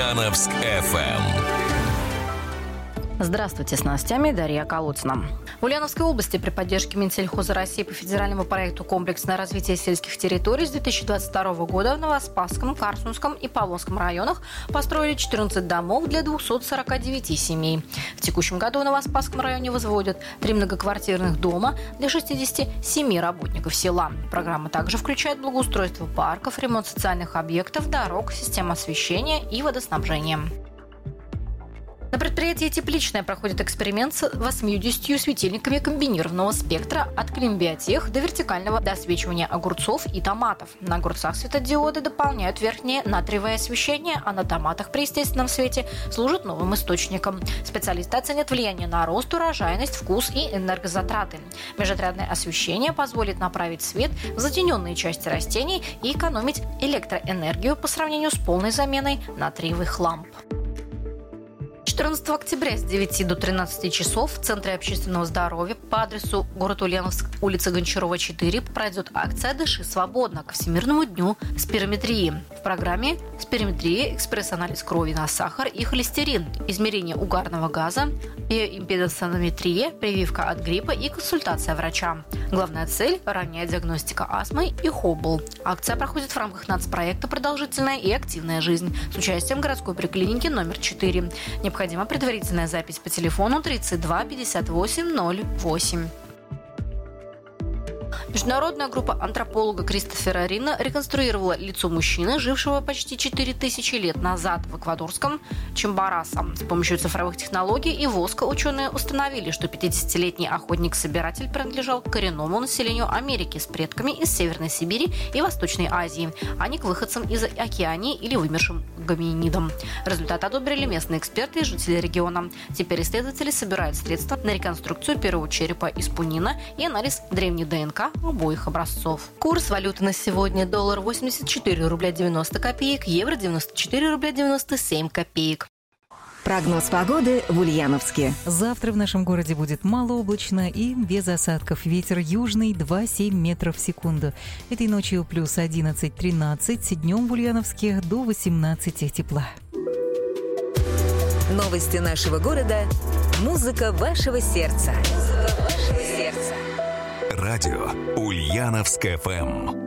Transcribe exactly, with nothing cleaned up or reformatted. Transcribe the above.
Ульяновск эф эм. Здравствуйте, с новостями Дарья Колодцина. В Ульяновской области при поддержке Минсельхоза России по федеральному проекту «Комплексное развитие сельских территорий» с две тысячи двадцать второго года в Новоспасском, Корсунском и Павловском районах построили четырнадцать домов для двухсот сорока девяти семей. В текущем году в Новоспасском районе возводят три многоквартирных дома для шестидесяти семи работников села. Программа также включает благоустройство парков, ремонт социальных объектов, дорог, систем освещения и водоснабжения. На предприятии «Тепличное» проходит эксперимент с восьмидесятью светильниками комбинированного спектра от климбиотех до вертикального досвечивания огурцов и томатов. На огурцах светодиоды дополняют верхнее натриевое освещение, а на томатах при естественном свете служат новым источником. Специалисты оценят влияние на рост, урожайность, вкус и энергозатраты. Межотрядное освещение позволит направить свет в затененные части растений и экономить электроэнергию по сравнению с полной заменой натриевых ламп. четырнадцатого октября с девяти до тринадцати часов в Центре общественного здоровья по адресу город Ульяновск, улица Гончарова, четыре, пройдет акция «Дыши свободно» к Всемирному дню спирометрии. В программе спирометрия, экспресс-анализ крови на сахар и холестерин, измерение угарного газа, биоимпедансометрия, прививка от гриппа и консультация врача. Главная цель – ранняя диагностика астмы и хоббл. Акция проходит в рамках нацпроекта «Продолжительная и активная жизнь» с участием городской поликлиники номер четыре. Необходима предварительная запись по телефону тридцать два пятьдесят восемь ноль восемь. Международная группа антрополога Кристофера Рина реконструировала лицо мужчины, жившего почти четыре тысячи лет назад в эквадорском Чимборасо. С помощью цифровых технологий и воска ученые установили, что пятидесятилетний охотник-собиратель принадлежал к коренному населению Америки с предками из Северной Сибири и Восточной Азии, а не к выходцам из Океании или вымершим гоминидам. Результат одобрили местные эксперты и жители региона. Теперь исследователи собирают средства на реконструкцию первого черепа из пунина и анализ древней ДНК обоих образцов. Курс валюты на сегодня: доллар восемьдесят четыре рубля девяносто копеек, евро девяносто четыре рубля девяносто семь копеек. Прогноз погоды в Ульяновске. Завтра в нашем городе будет малооблачно и без осадков. Ветер южный два семь метров в секунду. Этой ночью плюс одиннадцать-тринадцать, днем в Ульяновске до восемнадцати тепла. Новости нашего города. Музыка вашего сердца. Музыка вашего сердца. Радио Ульяновск эф эм.